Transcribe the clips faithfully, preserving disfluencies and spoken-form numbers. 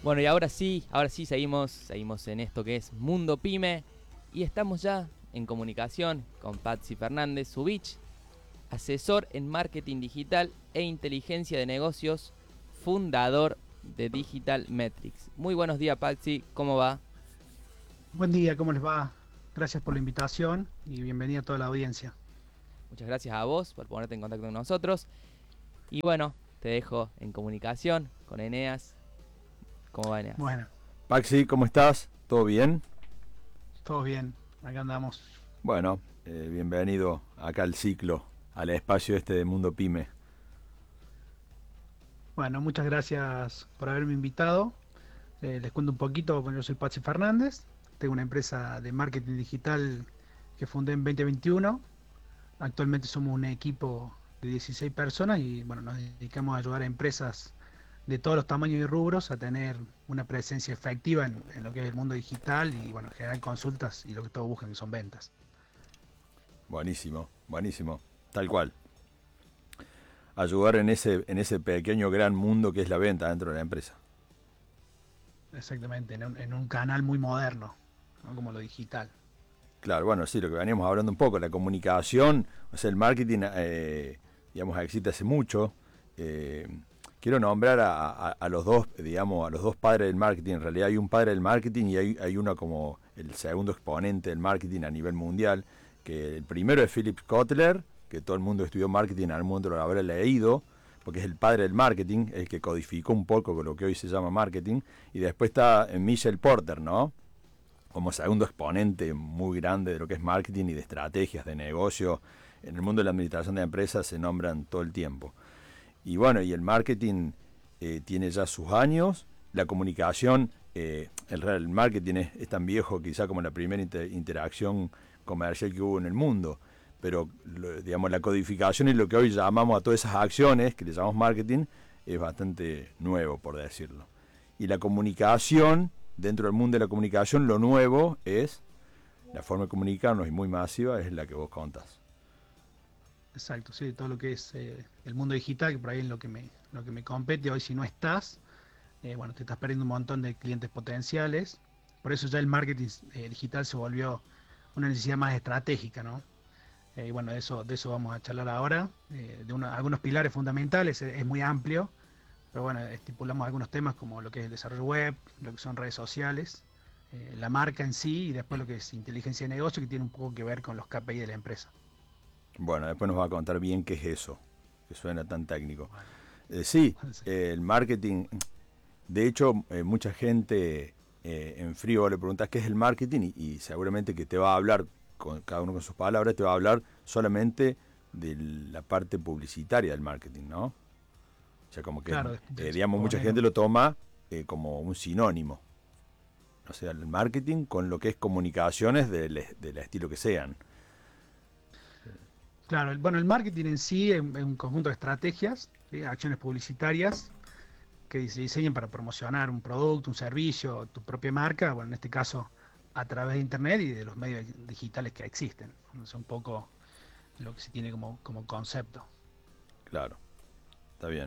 Bueno, y ahora sí, ahora sí seguimos, seguimos en esto que es Mundo Pyme y estamos ya en comunicación con Patsy Fernández Subich, asesor en marketing digital e inteligencia de negocios, fundador de Digital Metrics. Muy buenos días, Patsy, ¿cómo va? Buen día, ¿cómo les va? Gracias por la invitación y bienvenida a toda la audiencia. Muchas gracias a vos por ponerte en contacto con nosotros. Y bueno, te dejo en comunicación con Eneas. ¿Cómo va, Eneas? Bueno, Maxi, ¿cómo estás? ¿Todo bien? todo bien, acá andamos. Bueno, eh, bienvenido acá al ciclo, al espacio este de Mundo Pyme. Bueno, muchas gracias por haberme invitado. Eh, les cuento un poquito, bueno, yo soy Patsy Fernández, tengo una empresa de marketing digital que fundé en dos mil veintiuno. Actualmente somos un equipo de dieciséis personas y bueno, nos dedicamos a ayudar a empresas de todos los tamaños y rubros a tener una presencia efectiva en, en lo que es el mundo digital y bueno, generar consultas y lo que todos buscan que son ventas. Buenísimo, buenísimo, tal cual. Ayudar en ese, en ese pequeño gran mundo que es la venta dentro de la empresa. Exactamente, en un, en un canal muy moderno, ¿no? Como lo digital. Claro, bueno, sí, lo que veníamos hablando un poco, la comunicación, o sea, el marketing, eh, digamos, existe hace mucho. Eh, quiero nombrar a, a, a los dos, digamos, a los dos padres del marketing. En realidad hay un padre del marketing y hay, hay uno como el segundo exponente del marketing a nivel mundial, que el primero es Philip Kotler, que todo el mundo estudió marketing, al mundo lo habrá leído, porque es el padre del marketing, el que codificó un poco con lo que hoy se llama marketing. Y después está Michel Porter, ¿no? Como segundo exponente muy grande de lo que es marketing y de estrategias de negocio. En el mundo de la administración de empresas se nombran todo el tiempo. Y bueno, y el marketing eh, tiene ya sus años, la comunicación, eh, el, el marketing es, es tan viejo quizá como la primera inter, interacción comercial que hubo en el mundo, pero lo, digamos, la codificación y lo que hoy llamamos a todas esas acciones, que le llamamos marketing, es bastante nuevo, por decirlo. Y la comunicación, dentro del mundo de la comunicación, lo nuevo es la forma de comunicarnos y muy masiva es la que vos contás. Exacto, sí, todo lo que es eh, el mundo digital, que por ahí es lo que me, lo que me compete. Hoy si no estás, eh, bueno, te estás perdiendo un montón de clientes potenciales. Por eso ya el marketing eh, digital se volvió una necesidad más estratégica, ¿no? Eh, y bueno, de eso, de eso vamos a charlar ahora, eh, de una- algunos pilares fundamentales, es, es muy amplio, pero bueno, estipulamos algunos temas como lo que es el desarrollo web, lo que son redes sociales, eh, la marca en sí y después lo que es inteligencia de negocio, que tiene un poco que ver con los K P I de la empresa. Bueno, después nos va a contar bien qué es eso, que suena tan técnico. Bueno, Eh, sí, sí. eh, el marketing, de hecho, eh, mucha gente eh, en frío le preguntas qué es el marketing y, y seguramente que te va a hablar, con cada uno con sus palabras, te va a hablar solamente de la parte publicitaria del marketing, ¿no? O sea, como que, Claro, eh, de digamos, mucha poner gente un- lo toma eh, como un sinónimo. O sea, el marketing con lo que es comunicaciones del, del estilo que sean. Claro, el- bueno, el marketing en sí es, es un conjunto de estrategias, ¿sí? Acciones publicitarias que se diseñan para promocionar un producto, un servicio, tu propia marca, bueno, en este caso a través de Internet y de los medios digitales que existen. Es un poco lo que se tiene como, como concepto. Claro, está bien.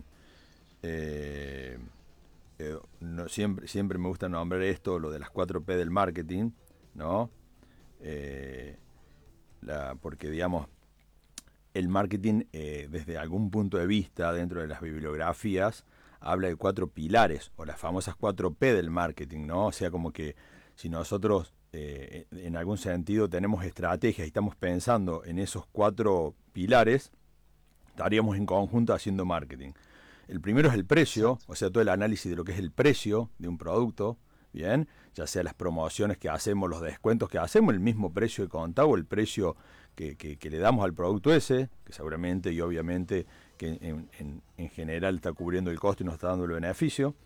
Eh, eh, no, siempre, siempre me gusta nombrar esto, lo de las cuatro P del marketing, ¿no? Eh, la, porque, digamos, el marketing, eh, desde algún punto de vista, dentro de las bibliografías, habla de cuatro pilares, o las famosas cuatro P del marketing, ¿no? O sea, como que si nosotros, eh, en algún sentido, tenemos estrategias y estamos pensando en esos cuatro pilares, estaríamos en conjunto haciendo marketing. El primero es el precio, Exacto. o sea, todo el análisis de lo que es el precio de un producto, bien, ya sea las promociones que hacemos, los descuentos que hacemos, el mismo precio de contado o el precio que, que, que le damos al producto ese, que seguramente y obviamente que en, en, en general está cubriendo el costo y nos está dando el beneficio.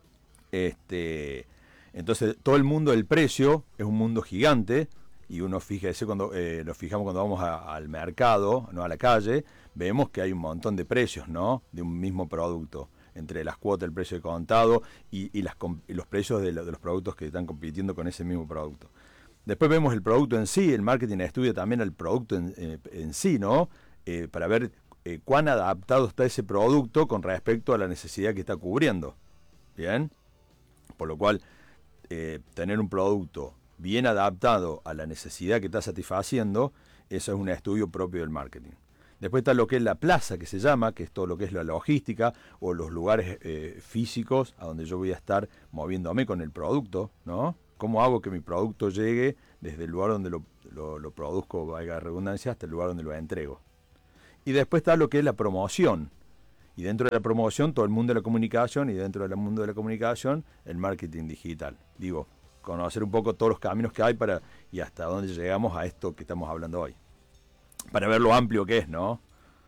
Este, entonces, todo el mundo del precio es un mundo gigante y uno fíjese cuando eh, lo fijamos cuando vamos a, al mercado, no a la calle, vemos que hay un montón de precios, ¿no? De un mismo producto, entre las cuotas, el precio de contado y, y, las, y los precios de, lo, de los productos que están compitiendo con ese mismo producto. Después vemos el producto en sí, el marketing estudia también el producto en, eh, en sí, ¿no? Eh, para ver eh, cuán adaptado está ese producto con respecto a la necesidad que está cubriendo. ¿Bien? Por lo cual, eh, tener un producto bien adaptado a la necesidad que está satisfaciendo, eso es un estudio propio del marketing. Después está lo que es la plaza, que se llama, que es todo lo que es la logística o los lugares eh, físicos a donde yo voy a estar moviéndome con el producto, ¿no? ¿Cómo hago que mi producto llegue desde el lugar donde lo, lo, lo produzco, valga la redundancia, hasta el lugar donde lo entrego? Y después está lo que es la promoción. Y dentro de la promoción, todo el mundo de la comunicación, y dentro del mundo de la comunicación, el marketing digital. Digo, conocer un poco todos los caminos que hay para y hasta dónde llegamos a esto que estamos hablando hoy. Para ver lo amplio que es, ¿no?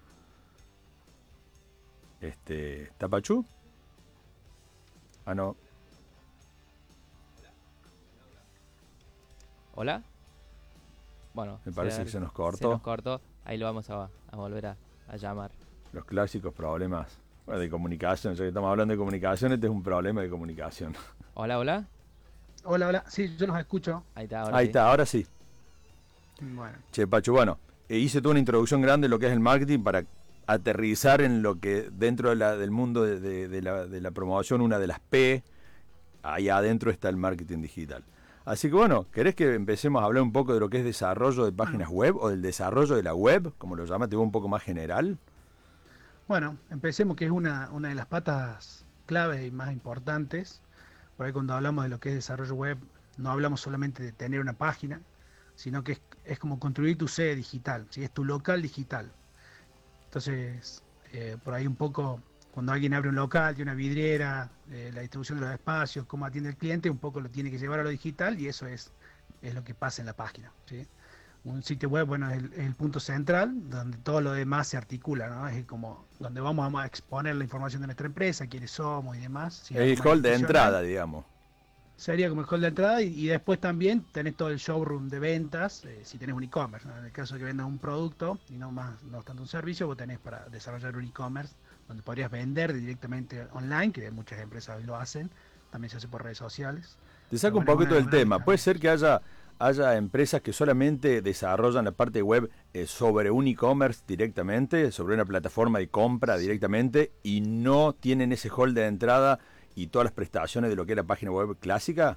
Este, ¿Tapachú? Ah, no. ¿Hola? Bueno, Me parece se, que se nos cortó. Se nos cortó. Ahí lo vamos a, a volver a, a llamar. Los clásicos problemas bueno, de comunicación. Ya que estamos hablando de comunicación, este es un problema de comunicación. Hola, hola. Hola, hola. Sí, yo los escucho. Ahí está, ahora Ahí sí. está, ahora sí. Bueno. Che, Pacho, bueno, eh, hice toda una introducción grande de lo que es el marketing para aterrizar en lo que dentro de la, del mundo de, de, de, la, de la promoción, una de las P, ahí adentro está el marketing digital. Así que bueno, ¿querés que empecemos a hablar un poco de lo que es desarrollo de páginas web o del desarrollo de la web, como lo llama, te veo un poco más general? Bueno, empecemos, que es una, una de las patas claves y más importantes. Por ahí cuando hablamos de lo que es desarrollo web, no hablamos solamente de tener una página, sino que es, es como construir tu sede digital, ¿sí? Es tu local digital. Entonces, eh, por ahí un poco, cuando alguien abre un local, tiene una vidriera, eh, la distribución de los espacios, cómo atiende el cliente, un poco lo tiene que llevar a lo digital, y eso es, es lo que pasa en la página, ¿sí? Un sitio web, bueno, es el, es el punto central, donde todo lo demás se articula, ¿no? Es como donde vamos a exponer la información de nuestra empresa, quiénes somos y demás. ¿Sí? El hall de entrada, digamos. Sería como el hall de entrada, y, y después también tenés todo el showroom de ventas, eh, si tenés un e-commerce, ¿no? En el caso de que vendas un producto y no más no tanto un servicio, vos tenés para desarrollar un e-commerce donde podrías vender directamente online, que muchas empresas hoy lo hacen, también se hace por redes sociales. Te saco bueno, un poquito una, del una tema. ventaja. Puede ser que haya, haya empresas que solamente desarrollan la parte web eh, sobre un e-commerce directamente, sobre una plataforma de compra directamente, y no tienen ese hall de entrada y todas las prestaciones de lo que es la página web clásica.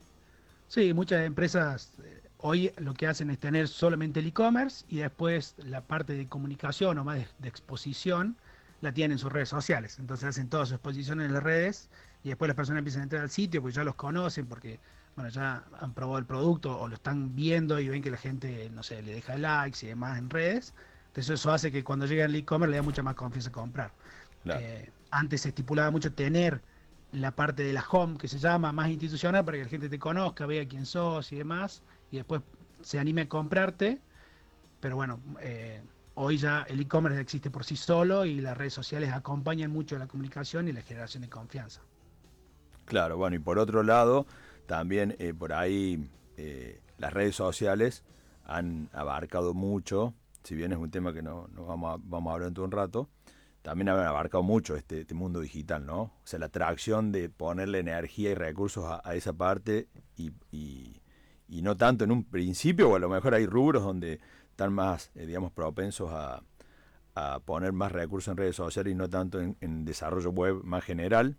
Sí, muchas empresas eh, hoy lo que hacen es tener solamente el e-commerce, y después la parte de comunicación o más de, de exposición la tienen en sus redes sociales. Entonces hacen todas sus exposiciones en las redes, y después las personas empiezan a entrar al sitio porque ya los conocen, porque bueno, ya han probado el producto o lo están viendo y ven que la gente, no sé, le deja likes y demás en redes. Entonces eso hace que cuando llega el e-commerce le da mucha más confianza a comprar. Claro. Eh, antes se estipulaba mucho tener la parte de la home, que se llama, más institucional, para que la gente te conozca, vea quién sos y demás, y después se anime a comprarte. Pero bueno, eh, hoy ya el e-commerce existe por sí solo, y las redes sociales acompañan mucho la comunicación y la generación de confianza. Claro, bueno, y por otro lado, también eh, por ahí eh, las redes sociales han abarcado mucho, si bien es un tema que no, no vamos, a, vamos a hablar dentro de un rato, también han abarcado mucho este, este mundo digital, ¿no? O sea, la atracción de ponerle energía y recursos a, a esa parte, y, y, y no tanto en un principio, o a lo mejor hay rubros donde están más, eh, digamos, propensos a, a poner más recursos en redes sociales y no tanto en, en desarrollo web más general,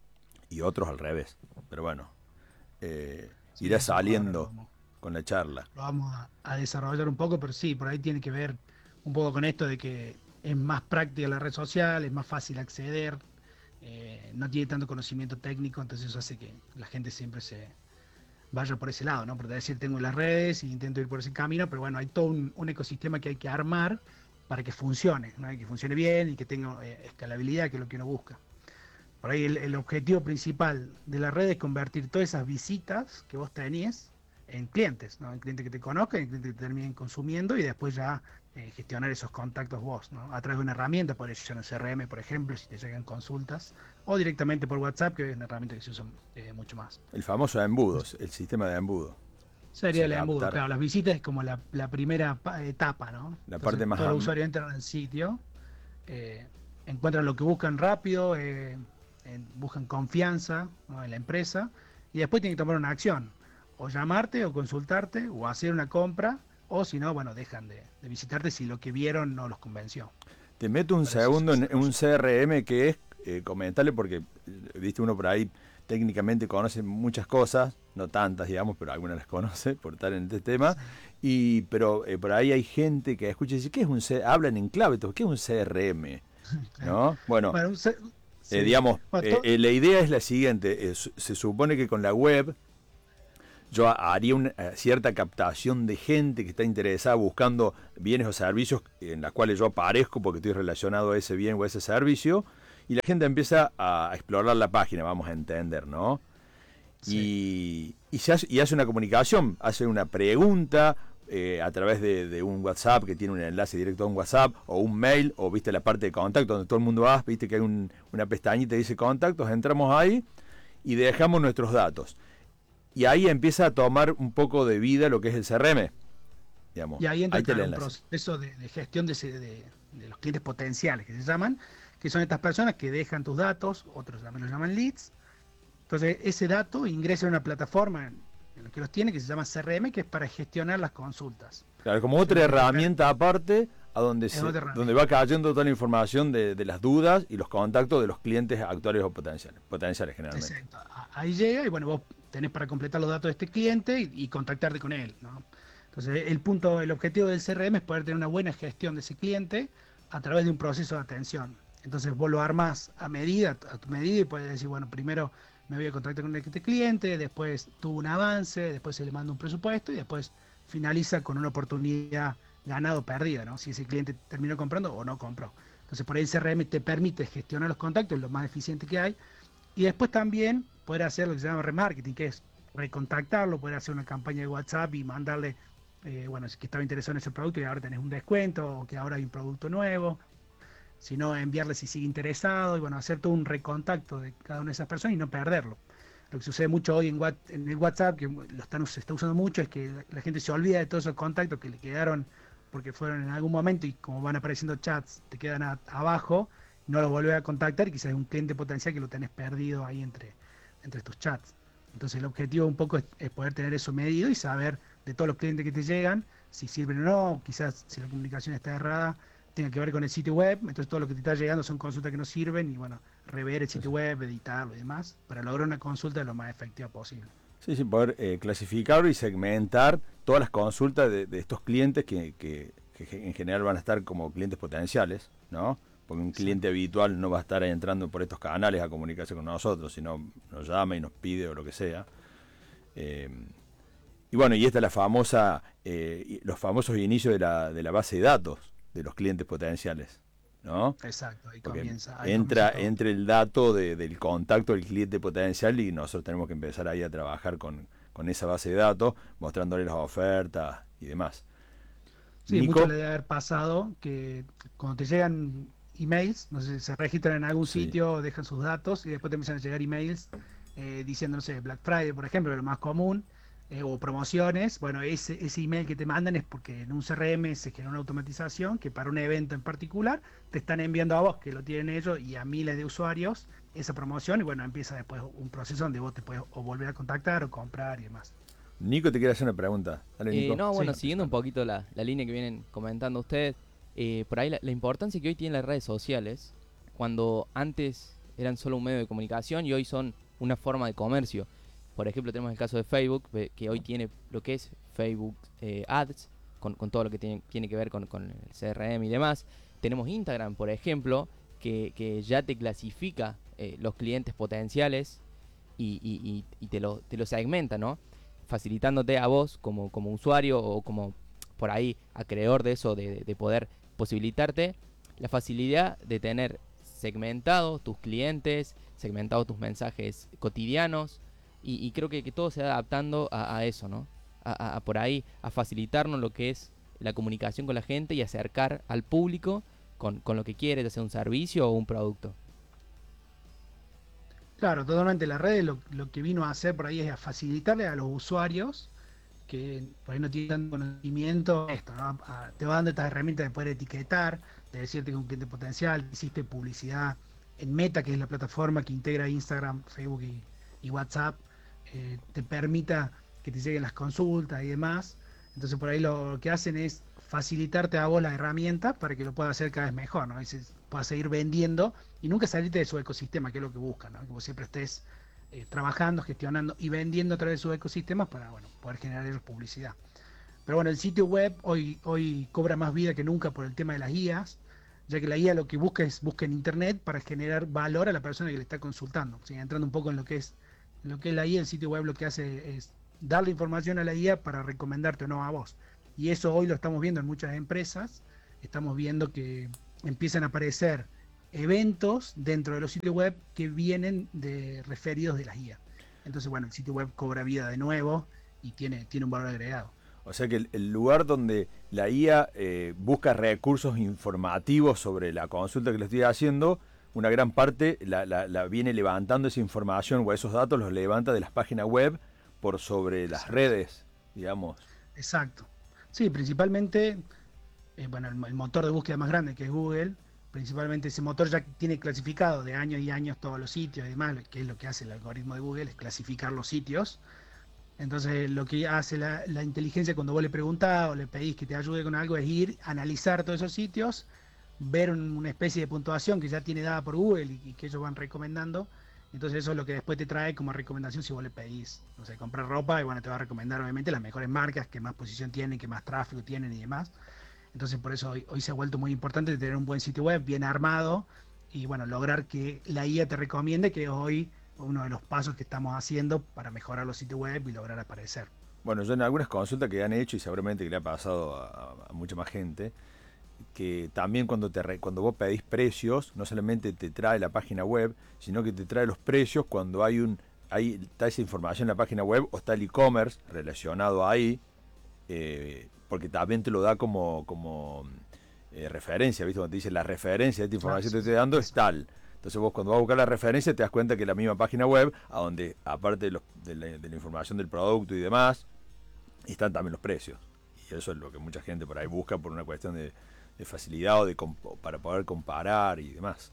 y otros al revés. Pero bueno, eh, Sí, irá eso ahora lo saliendo vamos, con la charla. lo vamos a, a desarrollar un poco, pero sí, por ahí tiene que ver un poco con esto de que es más práctica la red social, es más fácil acceder, eh, no tiene tanto conocimiento técnico, entonces eso hace que la gente siempre se vaya por ese lado, ¿no? Por decir, tengo las redes y intento ir por ese camino, pero bueno, hay todo un, un ecosistema que hay que armar para que funcione, ¿no? Que funcione bien y que tenga eh, escalabilidad, que es lo que uno busca. Por ahí el, el objetivo principal de la red es convertir todas esas visitas que vos tenías en clientes, ¿no? En clientes que te conozcan, en clientes que te terminen consumiendo, y después ya eh, gestionar esos contactos vos, ¿no? A través de una herramienta, por ejemplo, en C R M, por ejemplo, si te llegan consultas, o directamente por WhatsApp, que es una herramienta que se usa eh, mucho más. El famoso embudos, el sistema de embudo. Sería el Se embudo, adaptar. claro, las visitas es como la, la primera pa- etapa, ¿no? La Entonces, parte más todos los am- usuarios entran al sitio, eh, encuentran lo que buscan rápido, eh, en- buscan confianza, ¿no? En la empresa, y después tienen que tomar una acción, o llamarte, o consultarte, o hacer una compra, o si no, bueno, dejan de, de visitarte si lo que vieron no los convenció. Te meto un Pero eso segundo se en, en un desarrolla. C R M que es, eh, comentarle porque, eh, viste, uno por ahí técnicamente conoce muchas cosas, no tantas, digamos, pero algunas las conoce por estar en este tema. Y pero eh, por ahí hay gente que escucha y dice, ¿qué es un C? Hablan en clave, ¿qué es un C R M? ¿No? Bueno, Bueno, un C- sí. eh, digamos, Bueno, eh, to- eh, la idea es la siguiente, eh, su- se supone que con la web yo ha- haría una eh, cierta captación de gente que está interesada buscando bienes o servicios en las cuales yo aparezco porque estoy relacionado a ese bien o a ese servicio, y la gente empieza a explorar la página, vamos a entender, ¿no? Sí. Y, y, se hace, y hace una comunicación, hace una pregunta eh, a través de, de un WhatsApp que tiene un enlace directo a un WhatsApp, o un mail, o viste la parte de contacto donde todo el mundo va, viste que hay un- una pestañita que dice contactos, entramos ahí y dejamos nuestros datos. Y ahí empieza a tomar un poco de vida lo que es el C R M. Digamos. Y ahí entra Ahí te claro, el un enlace. proceso de, de gestión de, ese- de- de los clientes potenciales, que se llaman, que son estas personas que dejan tus datos, otros también los llaman leads. Entonces, ese dato ingresa en una plataforma en, en la que los tiene, que se llama C R M, que es para gestionar las consultas. Claro, como otra Entonces, herramienta aparte a donde, Es se, otra herramienta. donde va cayendo toda la información de, de las dudas y los contactos de los clientes actuales o potenciales, potenciales generalmente. Exacto. A- Ahí llega y bueno, vos tenés para completar los datos de este cliente y, y contactarte con él, ¿no? Entonces, el punto, el objetivo del C R M es poder tener una buena gestión de ese cliente a través de un proceso de atención. Entonces, vos lo armás a medida, a tu medida, y puedes decir, bueno, primero me voy a contactar con este cliente, después tuvo un avance, después se le manda un presupuesto y después finaliza con una oportunidad ganada o perdida, ¿no? Si ese cliente terminó comprando o no compró. Entonces, por ahí el C R M te permite gestionar los contactos, lo más eficiente que hay, y después también poder hacer lo que se llama remarketing, que es recontactarlo, poder hacer una campaña de WhatsApp y mandarle, eh, bueno, si que estaba interesado en ese producto y ahora tenés un descuento, o que ahora hay un producto nuevo, sino enviarle si sigue interesado, y bueno, hacer todo un recontacto de cada una de esas personas y no perderlo. Lo que sucede mucho hoy en, What- en el WhatsApp, que lo están, se está usando mucho, es que la, la gente se olvida de todos esos contactos que le quedaron porque fueron en algún momento, y como van apareciendo chats, te quedan a- abajo, no los volvés a contactar y quizás es un cliente potencial que lo tenés perdido ahí entre, entre tus chats. Entonces el objetivo un poco es, es poder tener eso medido y saber de todos los clientes que te llegan, si sirven o no, quizás si la comunicación está errada, tenga que ver con el sitio web, entonces todo lo que te está llegando son consultas que no sirven, y bueno, rever el sitio web, editarlo y demás, para lograr una consulta lo más efectiva posible. Sí, sí, poder eh, clasificar y segmentar todas las consultas de, de estos clientes que, que, que en general van a estar como clientes potenciales, ¿no? Porque un cliente Sí. habitual no va a estar ahí entrando por estos canales a comunicarse con nosotros, sino nos llama y nos pide o lo que sea. Eh, y bueno, y esta es la famosa, eh, los famosos inicios de la, de la base de datos de los clientes potenciales, ¿no? Exacto, ahí Porque comienza. Ahí entra, comienza todo. entra el dato de- del contacto del cliente potencial, y nosotros tenemos que empezar ahí a trabajar con, con esa base de datos, mostrándole las ofertas y demás. Sí, Nico, mucho le debe haber pasado que cuando te llegan emails, no sé, se registran en algún sí, sitio, dejan sus datos y después te empiezan a llegar emails eh, diciendo, no sé, Black Friday, por ejemplo, lo más común, eh, o promociones. Bueno, ese, ese email que te mandan es porque en un C R M se genera una automatización que para un evento en particular te están enviando a vos, que lo tienen ellos, y a miles de usuarios esa promoción, y bueno, empieza después un proceso donde vos te puedes o volver a contactar o comprar y demás. Nico te quiere hacer una pregunta. Dale, Eh, Nico. no, bueno, Sí. siguiendo un poquito la, la línea que vienen comentando ustedes, eh, por ahí la, la importancia que hoy tienen las redes sociales, cuando antes eran solo un medio de comunicación y hoy son una forma de comercio. Por ejemplo, tenemos el caso de Facebook, ve- que hoy tiene lo que es Facebook eh, Ads, con, con todo lo que tiene, tiene que ver con, con el C R M y demás. Tenemos Instagram, por ejemplo, que, que ya te clasifica eh, los clientes potenciales y, y- y- y te, lo, te lo segmenta, ¿no? Facilitándote a vos como, como usuario o como por ahí acreedor de eso, de, de poder posibilitarte la facilidad de tener segmentados tus clientes, segmentados tus mensajes cotidianos, y, y creo que, que todo se va adaptando a, a eso, ¿no? A, a- a por ahí, a facilitarnos lo que es la comunicación con la gente y acercar al público con, con lo que quiere, ya sea un servicio o un producto. Claro, totalmente. La red lo, lo que vino a hacer por ahí es a facilitarle a los usuarios que por ahí no tienen tanto conocimiento esto, ¿no? A- te va dando estas herramientas de poder etiquetar, de decirte que es un cliente potencial, hiciste publicidad en Meta, que es la plataforma que integra Instagram, Facebook y, y WhatsApp, eh, te permita que te lleguen las consultas y demás. Entonces por ahí lo que hacen es facilitarte a vos la herramienta para que lo puedas hacer cada vez mejor, ¿no? Y se- puedas seguir vendiendo y nunca salirte de su ecosistema, que es lo que buscan, ¿no? Que vos siempre estés eh, trabajando, gestionando y vendiendo a través de sus ecosistemas para, bueno, poder generar ellos publicidad. Pero bueno, el sitio web hoy, hoy cobra más vida que nunca por el tema de las guías, ya que la guía lo que busca es busca en internet para generar valor a la persona que le está consultando. ¿Sí? Entrando un poco en lo que es en lo que es la guía, el sitio web lo que hace es darle información a la guía para recomendarte o no a vos. Y eso hoy lo estamos viendo en muchas empresas. Estamos viendo que empiezan a aparecer eventos dentro de los sitios web que vienen de referidos de las guías. Entonces, bueno, el sitio web cobra vida de nuevo y tiene, tiene un valor agregado. O sea que el, el lugar donde la I A eh, busca recursos informativos sobre la consulta que le estoy haciendo, una gran parte la, la, la viene levantando esa información o esos datos los levanta de las páginas web por sobre las Exacto. redes, digamos. Exacto. Sí, principalmente, eh, bueno, el, el motor de búsqueda más grande que es Google, principalmente ese motor ya tiene clasificado de años y años todos los sitios y demás, que es lo que hace el algoritmo de Google, es clasificar los sitios. Entonces, lo que hace la, la inteligencia cuando vos le preguntás o le pedís que te ayude con algo es ir, analizar todos esos sitios, ver un- una especie de puntuación que ya tiene dada por Google y, y que ellos van recomendando. Entonces, eso es lo que después te trae como recomendación si vos le pedís, no sé, comprar ropa y bueno, te va a recomendar obviamente las mejores marcas que más posición tienen, que más tráfico tienen y demás. Entonces, por eso hoy, hoy se ha vuelto muy importante tener un buen sitio web bien armado y bueno, lograr que la I A te recomiende, que hoy uno de los pasos que estamos haciendo para mejorar los sitios web y lograr aparecer. Bueno, yo en algunas consultas que han hecho y seguramente que le ha pasado a, a mucha más gente, que también cuando te re- cuando vos pedís precios, no solamente te trae la página web, sino que te trae los precios cuando hay un ahí está esa información en la página web o está el e-commerce relacionado ahí, eh, porque también te lo da como como eh, referencia, ¿viste? Cuando te dice la referencia de esta Claro, información que sí, te sí, estoy dando es eso. tal. Entonces vos cuando vas a buscar la referencia te das cuenta que la misma página web, a donde aparte de, los- de la, de la información del producto y demás, están también los precios. Y eso es lo que mucha gente por ahí busca por una cuestión de, de facilidad o de comp- para poder comparar y demás.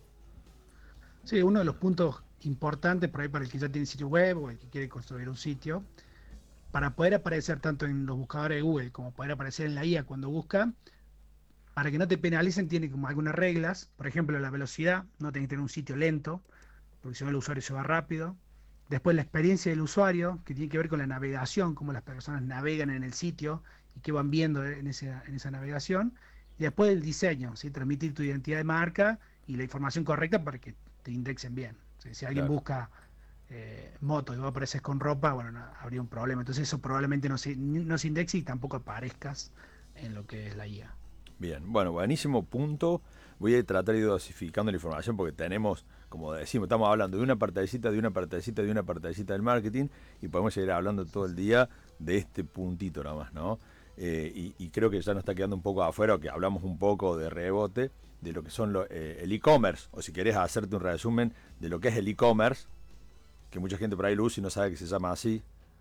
Sí, uno de los puntos importantes por ahí para el que ya tiene sitio web o el que quiere construir un sitio, para poder aparecer tanto en los buscadores de Google como poder aparecer en la I A cuando busca, para que no te penalicen, tiene como algunas reglas. Por ejemplo, la velocidad, no tenés que tener un sitio lento, porque si no el usuario se va rápido. Después la experiencia del usuario, que tiene que ver con la navegación, cómo las personas navegan en el sitio y qué van viendo en esa, en esa navegación. Y después el diseño, ¿sí? Transmitir tu identidad de marca y la información correcta para que te indexen bien. ¿Sí? Si alguien Claro. busca eh, moto y vos apareces con ropa, bueno, no, habría un problema. Entonces eso probablemente no se, no se indexe y tampoco aparezcas en lo que es la I A. Bien, bueno, buenísimo punto. Voy a tratar de ir dosificando la información porque tenemos, como decimos, estamos hablando de una partecita, de una partecita, de una partecita del marketing y podemos seguir hablando todo el día de este puntito nomás, ¿no? Eh, y, y creo que ya nos está quedando un poco afuera, que hablamos un poco de rebote de lo que son lo- eh, el e-commerce, o si querés hacerte un resumen de lo que es el e-commerce, que mucha gente por ahí lo usa y no sabe que se llama así.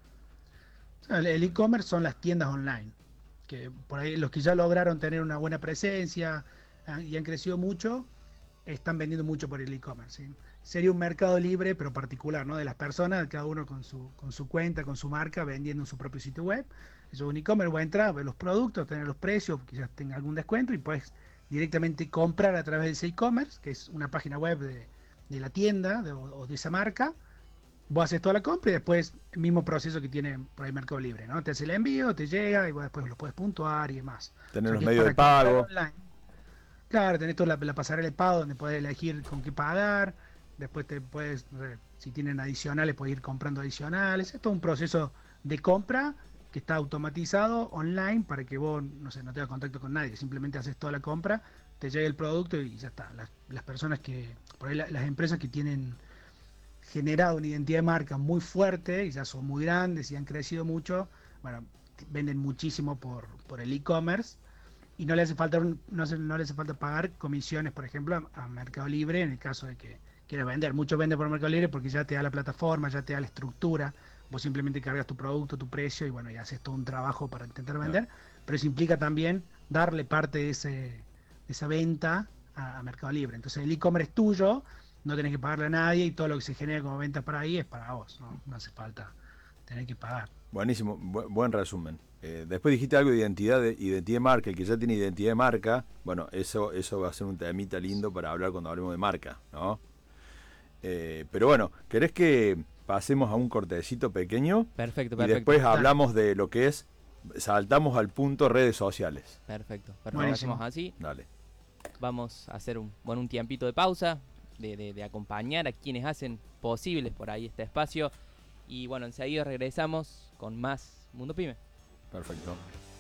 El el e-commerce son las tiendas online, que por ahí los que ya lograron tener una buena presencia ah, y han crecido mucho, están vendiendo mucho por el e-commerce. ¿Sí? Sería un mercado libre, pero particular, ¿no? De las personas, cada uno con su, con su cuenta, con su marca, vendiendo en su propio sitio web. Eso es un e-commerce, voy a entrar, ver los productos, tener los precios, quizás tenga algún descuento y puedes directamente comprar a través de ese e-commerce, que es una página web de, de la tienda de- o de esa marca. Vos haces toda la compra y después el mismo proceso que tiene por ahí Mercado Libre, ¿no? Te hace el envío, te llega y vos después lo puedes puntuar y demás. O Tener sea los que es medios de para comprar pago. online. Claro, tenés toda la, la pasarela de pago donde puedes elegir con qué pagar. Después te puedes, no sé, si tienen adicionales, puedes ir comprando adicionales. Es todo un proceso de compra que está automatizado online para que vos, no sé, no tengas contacto con nadie. Simplemente haces toda la compra, te llega el producto y ya está. Las, las personas que, por ahí la- las empresas que tienen generado una identidad de marca muy fuerte y ya son muy grandes y han crecido mucho, bueno, venden muchísimo por, por el e-commerce y no le hace falta un- no, se- no le hace falta pagar comisiones, por ejemplo, a, a Mercado Libre en el caso de que quieras vender. Muchos venden por Mercado Libre porque ya te da la plataforma, ya te da la estructura, vos simplemente cargas tu producto, tu precio y bueno, y haces todo un trabajo para intentar Ah, vender, pero eso implica también darle parte de, ese, de esa venta a, a Mercado Libre. Entonces el e-commerce es tuyo, no tenés que pagarle a nadie y todo lo que se genera como venta por ahí es para vos, no, no hace falta tener que pagar. buenísimo, bu- buen resumen. Eh, después dijiste algo de identidad de identidad de marca, el que ya tiene identidad de marca, bueno, eso eso va a ser un temita lindo para hablar cuando hablemos de marca, ¿no? Eh, pero bueno, ¿querés que pasemos a un cortecito pequeño. Perfecto, Y perfecto. después hablamos de lo que es, saltamos al punto redes sociales. Perfecto, perfecto. Buenísimo. Hacemos así. Dale. Vamos a hacer un, bueno, un tiempito de pausa, de, de, de acompañar a quienes hacen posibles por ahí este espacio. Y bueno, enseguida regresamos con más Mundo Pyme. Perfecto.